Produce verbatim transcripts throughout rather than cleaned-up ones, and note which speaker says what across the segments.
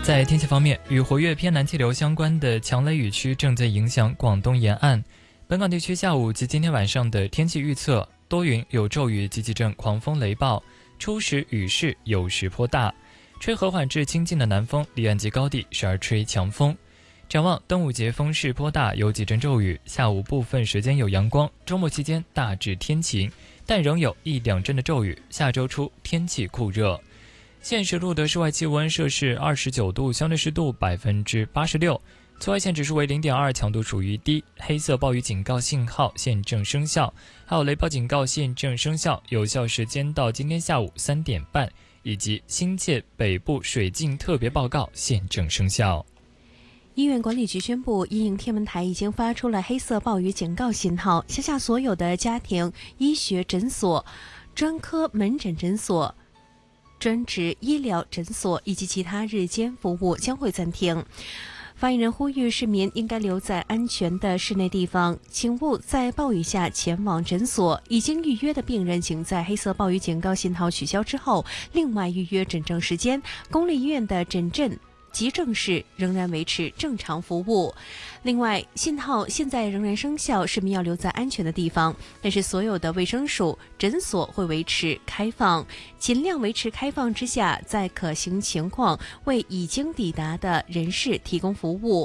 Speaker 1: 在天气方面，与活跃偏南气流相关的强雷雨区正在影响广东沿岸。本港地区下午及今天晚上的天气预测：多云有骤雨及几阵狂风雷暴，初时雨势有时颇大，吹和缓至清劲的南风，离岸及高地时而吹强风。展望端午节风势颇大，有几阵骤雨，下午部分时间有阳光，周末期间大致天晴，但仍有一两阵的骤雨。下周初天气酷热。现时录得室外气温摄氏二十九度，相对湿度百分之八十六，紫外线指数为零点二，强度属于低。黑色暴雨警告信号现正生效，还有雷暴警告现正生效，有效时间到今天下午三点半，以及新界北部水浸特别报告现正生效。
Speaker 2: 医院管理局宣布，因应天文台已经发出了黑色暴雨警告信号，辖下所有的家庭医学诊所、专科门诊诊所、专职医疗诊所以及其他日间服务将会暂停。发言人呼吁市民应该留在安全的室内地方，请勿在暴雨下前往诊所。已经预约的病人，请在黑色暴雨警告信号取消之后，另外预约诊症时间。公立医院的诊症急症室仍然维持正常服务。另外，信号现在仍然生效，市民要留在安全的地方，但是所有的卫生署、诊所会维持开放，尽量维持开放之下，在可行情况为已经抵达的人士提供服务。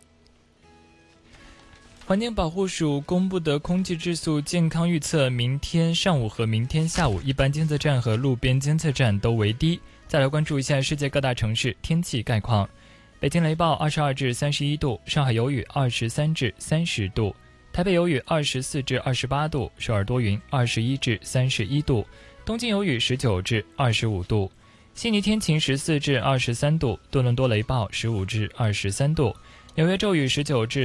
Speaker 1: 环境保护署公布的空气质素健康预测，明天上午和明天下午一般监测站和路边监测站都为低。再来关注一下世界各大城市天气概况。北京雷暴二十二至三十一度，上海有雨二十三至三十度，台北有雨二十四至二十八度，首尔多云二十一至三十一度，东京有雨十九至二十五度，悉尼天晴十四至二十三度，多伦多雷暴十五至二十三度，纽约骤雨十九至